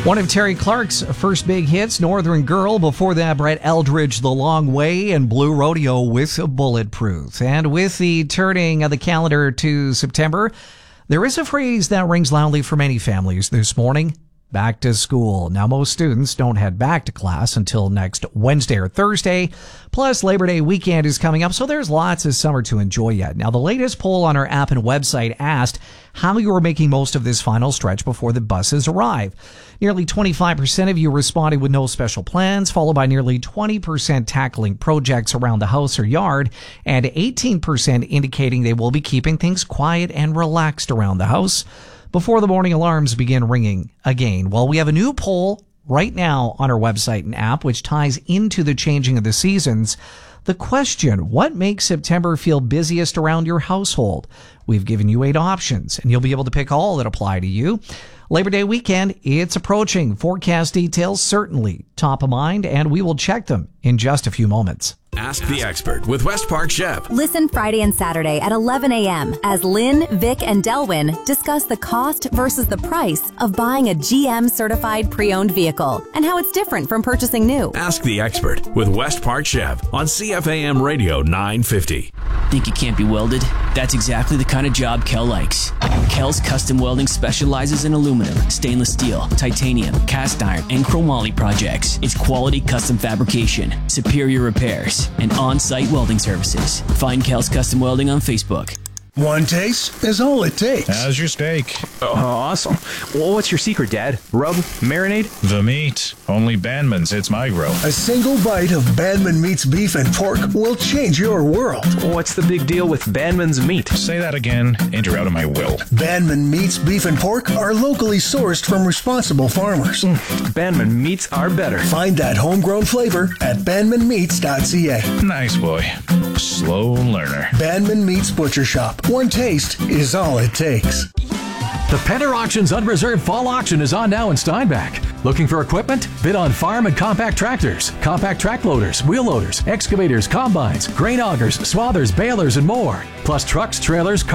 One of Terry Clark's first big hits, Northern Girl. Before that, Brett Eldridge, The Long Way, and Blue Rodeo with Bulletproof. And with the turning of the calendar to September, there is a phrase that rings loudly for many families this morning: back to school. Now, most students don't head back to class until next Wednesday or Thursday. Plus, Labor Day weekend is coming up, so there's lots of summer to enjoy yet. Now, the latest poll on our app and website asked how you are making most of this final stretch before the buses arrive. Nearly 25% of you responded with no special plans, followed by nearly 20% tackling projects around the house or yard, and 18% indicating they will be keeping things quiet and relaxed around the house before the morning alarms begin ringing again. Well, we have a new poll right now on our website and app, which ties into the changing of the seasons. The question: what makes September feel busiest around your household? We've given you 8 options, and you'll be able to pick all that apply to you. Labor Day weekend, it's approaching. Forecast details certainly top of mind, and we will check them in just a few moments. Ask the Expert with West Park Chef. Listen Friday and Saturday at 11 a.m. as Lynn, Vic, and Delwyn discuss the cost versus the price of buying a GM certified pre-owned vehicle and how it's different from purchasing new. Ask the Expert with West Park Chef on CFAM Radio 950. Think it can't be welded? That's exactly the kind of job Kel likes. Kel's Custom Welding specializes in aluminum, stainless steel, titanium, cast iron, and chromoly projects. It's quality custom fabrication, superior repairs, and on-site welding services. Find Kel's Custom Welding on Facebook. One taste is all it takes. How's your steak? Oh, awesome. Well, what's your secret, Dad? Rub? Marinade? The meat. Only Bandman's hits my grill. A single bite of Bandman Meat's beef and pork will change your world. What's the big deal with Bandman's meat? Say that again, and you're out of my will. Bandman Meat's beef and pork are locally sourced from responsible farmers. Bandman meats are better. Find that homegrown flavor at bandmanmeats.ca. Nice boy. Slow learner. Bandman Meats Butcher Shop. One taste is all it takes. The Penner Auctions Unreserved Fall Auction is on now in Steinbach. Looking for equipment? Bid on farm and compact tractors, compact track loaders, wheel loaders, excavators, combines, grain augers, swathers, balers, and more. Plus trucks, trailers,